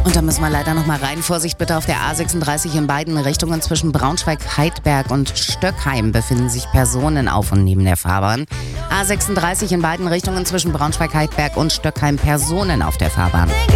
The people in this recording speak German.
Und da müssen wir leider noch mal rein. Vorsicht bitte auf der A36 in beiden Richtungen zwischen Braunschweig-Heidberg und Stöckheim befinden sich Personen auf und neben der Fahrbahn. A36 in beiden Richtungen zwischen Braunschweig-Heidberg und Stöckheim Personen auf der Fahrbahn.